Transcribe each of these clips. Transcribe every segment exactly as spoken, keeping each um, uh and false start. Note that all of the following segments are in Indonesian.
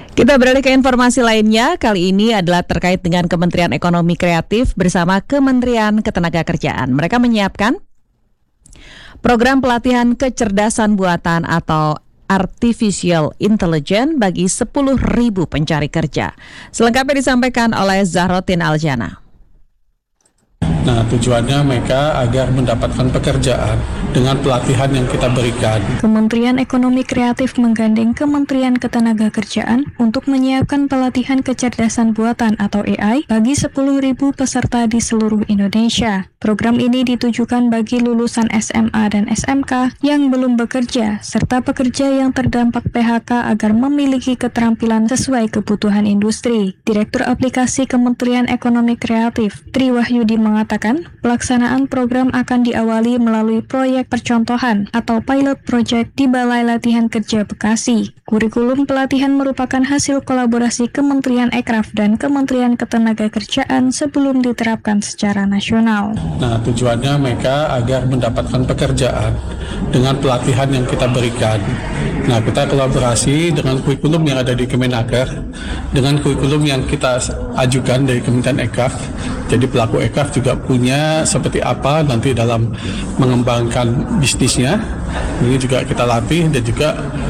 Kita beralih ke informasi lainnya, kali ini adalah terkait dengan Kementerian Ekonomi Kreatif bersama Kementerian Ketenagakerjaan. Mereka menyiapkan program pelatihan kecerdasan buatan atau Artificial Intelligence bagi sepuluh ribu pencari kerja. Selengkapnya disampaikan oleh Zahrotin Aljana. Nah, tujuannya mereka agar mendapatkan pekerjaan dengan pelatihan yang kita berikan. Kementerian Ekonomi Kreatif menggandeng Kementerian Ketenagakerjaan untuk menyiapkan pelatihan kecerdasan buatan atau A I bagi sepuluh ribu peserta di seluruh Indonesia. Program ini ditujukan bagi lulusan S M A dan S M K yang belum bekerja, serta pekerja yang terdampak P H K agar memiliki keterampilan sesuai kebutuhan industri. Direktur Aplikasi Kementerian Ekonomi Kreatif, Tri Wahyudi mengatakan, pelaksanaan program akan diawali melalui proyek percontohan atau pilot project di Balai Latihan Kerja Bekasi. Kurikulum pelatihan merupakan hasil kolaborasi Kementerian Ekraf dan Kementerian Ketenagakerjaan sebelum diterapkan secara nasional. Nah, tujuannya mereka agar mendapatkan pekerjaan dengan pelatihan yang kita berikan. Nah, kita kolaborasi dengan kurikulum yang ada di Kemenaker, dengan kurikulum yang kita ajukan dari Kementerian Ekraf. Jadi pelaku ekraf juga punya seperti apa nanti dalam mengembangkan bisnisnya. Ini juga kita latih dan juga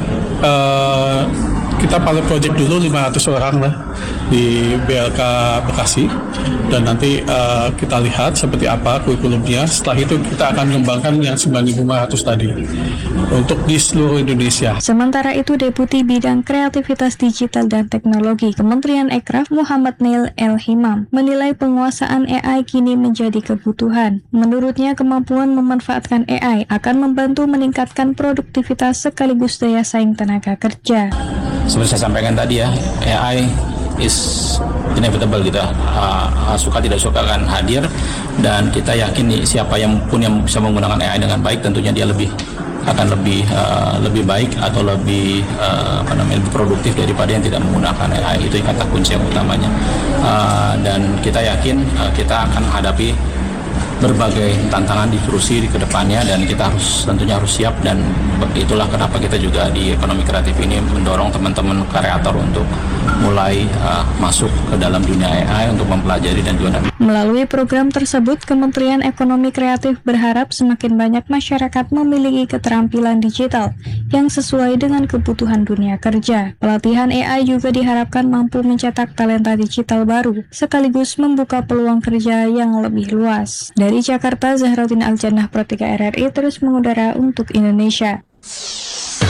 uh, kita pilot project dulu lima ratus orang lah di B L K Bekasi, dan nanti uh, kita lihat seperti apa kurikulumnya. Setelah itu kita akan mengembangkan yang sembilan ribu lima ratus tadi untuk di seluruh Indonesia. Sementara itu, Deputi Bidang Kreativitas Digital dan Teknologi Kementerian Ekraf Muhammad Neil El Himam menilai penguasaan A I kini menjadi kebutuhan. Menurutnya, kemampuan memanfaatkan A I akan membantu meningkatkan produktivitas sekaligus daya saing tenaga kerja. Seperti saya sampaikan tadi ya, A I is inevitable gitu, uh, suka tidak suka akan hadir, dan kita yakin nih, siapa yang pun yang bisa menggunakan A I dengan baik, tentunya dia lebih akan lebih uh, lebih baik atau lebih uh, apa namanya lebih produktif daripada yang tidak menggunakan A I. Itu yang kata kunci yang utamanya, uh, dan kita yakin uh, kita akan menghadapi berbagai tantangan di kursi di kedepannya, dan kita harus tentunya harus siap, dan itulah kenapa kita juga di Ekonomi Kreatif ini mendorong teman-teman kreator untuk mulai uh, masuk ke dalam dunia A I untuk mempelajari dan juga. Melalui program tersebut, Kementerian Ekonomi Kreatif berharap semakin banyak masyarakat memiliki keterampilan digital yang sesuai dengan kebutuhan dunia kerja. Pelatihan A I juga diharapkan mampu mencetak talenta digital baru, sekaligus membuka peluang kerja yang lebih luas. Dari Jakarta, Zahrotin Aljana, Pro tiga R R I terus mengudara untuk Indonesia.